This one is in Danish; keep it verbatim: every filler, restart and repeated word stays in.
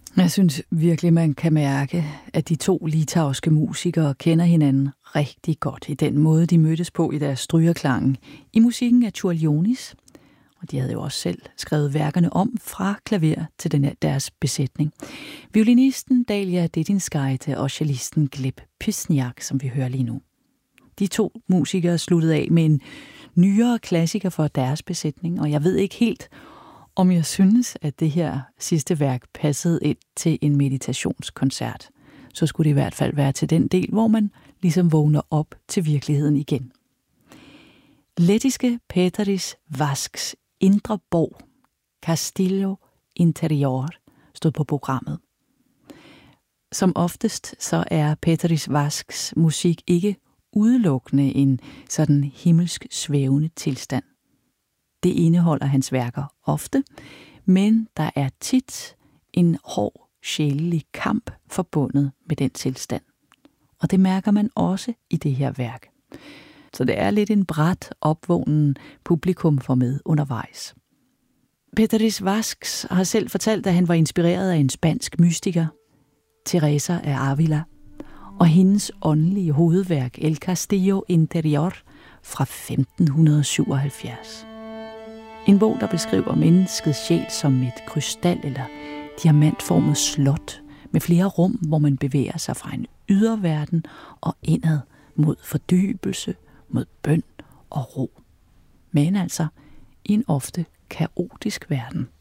Jeg synes virkelig, man kan mærke, at de to litauiske musikere kender hinanden rigtig godt i den måde, de mødtes på i deres strygerklang i musikken af Čiurlionis. Og de havde jo også selv skrevet værkerne om fra klaver til den her, deres besætning. Violinisten Dalia Dedinskaite og cellisten Gleb Pysniak, som vi hører lige nu. De to musikere sluttede af med en nyere klassiker for deres besætning, og jeg ved ikke helt, om jeg synes, at det her sidste værk passede ind til en meditationskoncert. Så skulle det i hvert fald være til den del, hvor man ligesom vågner op til virkeligheden igen. Lettiske Pēteris Vasks indre borg, Castillo Interior, stod på programmet. Som oftest så er Pēteris Vasks musik ikke udelukkende en sådan himmelsk svævende tilstand. Det indeholder hans værker ofte, men der er tit en hård sjælelig kamp forbundet med den tilstand. Og det mærker man også i det her værk. Så det er lidt en brat opvågnen publikum får med undervejs. Pēteris Vasks har selv fortalt, at han var inspireret af en spansk mystiker, Teresa af Ávila, og hendes åndelige hovedværk El Castillo Interior fra femten syvoghalvfjerds. En bog, der beskriver menneskets sjæl som et krystal- eller diamantformet slot med flere rum, hvor man bevæger sig fra en yderverden og indad mod fordybelse, mod bøn og ro. Men altså i en ofte kaotisk verden.